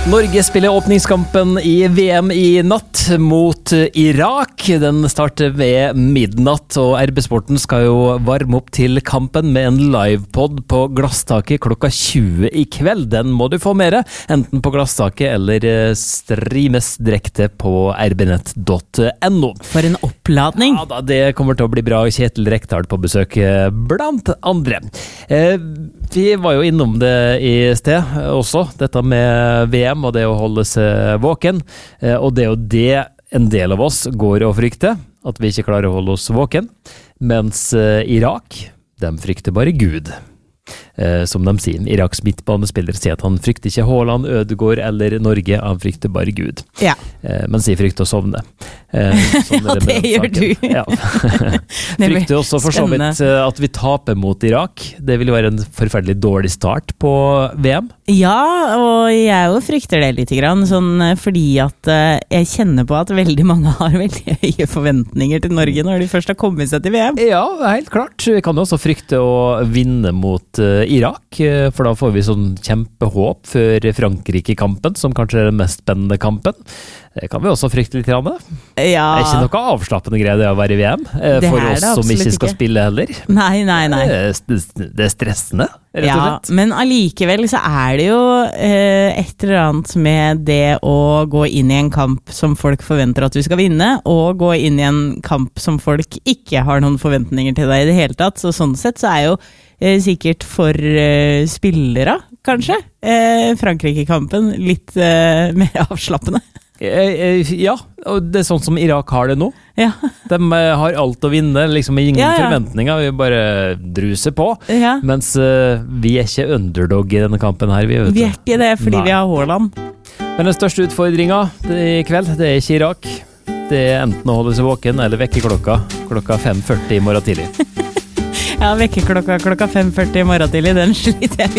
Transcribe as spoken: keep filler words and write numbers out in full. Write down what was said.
Norge spiller åpningskampen i V M i natt mot Irak. Den starter ved midnatt, og R B-sporten skal jo varme opp til kampen med en livepod på Glasstaket klokka tjue i kveld. Den må du få mere, enten på Glasstaket eller streames direkte på r b nett punktum no. For en oppladning! Ja da, det kommer til å bli bra. Kjetil Rekdal på besøk blant andre. Eh, vi var jo innom det i sted også, dette med V M og det å holde seg våken, og det er jo det en del av oss går og frykter, at vi ikke klarer å holde oss våken, mens Irak, de frykter bare Gud. Eh, som de sier, Iraks midtbanespiller sier at han frykter ikke Haaland, Ødegaard eller Norge, han frykter bare Gud. Ja. Eh, mens jeg frykter å sovne. Eh, sånn ja, det, det gjør du. Ja. Frykter også for så vidt at vi taper mot Irak. Det vil jo være en forferdelig dårlig start på V M. Ja, og jeg jo frykter det litt grann, sånn, fordi at uh, jeg kjenner på at veldig mange har veldig høye forventninger til Norge når de først har kommet seg til V M. Ja, helt klart. Vi kan jo også frykte å vinne mot uh, Irak, uh, for da får vi sånn kjempehåp før Frankrike-kampen, som kanskje er den mest spennende kampen. Det kan vi også frykte litt grann. Ja. Det er ikke noe avslappende greie det å være i V M, uh, for oss som ikke skal ikke. spille heller. Nei, nei, nei. Det, det er stressende, rett og slett. Ja, men allikevel så er det jo eh, et eller annet med det å gå inn i en kamp som folk forventer at du skal vinne, og gå inn i en kamp som folk ikke har noen forventninger til deg i det hele tatt. Så sånn sett så er jo eh, sikkert for eh, spillere, kanskje, eh, Frankrike-kampen litt eh, mer avslappende. Ja, og det er sånn som Irak har det nå. Ja. De har alt å vinne, liksom ingen ja, ja. forventninger, vi bare druser på. Ja. Mens uh, vi er ikke underdog i denne kampen her. Vi, vi er ikke det, fordi Nei. vi har Haaland. Men den største utfordringen i kveld, det er ikke Irak. Det er enten å holde seg våken, eller vekke klokka. Klokka fem førti i morgen tidlig. Ja, vekke klokka klokka fem førti i morgen tidlig, den sliter jeg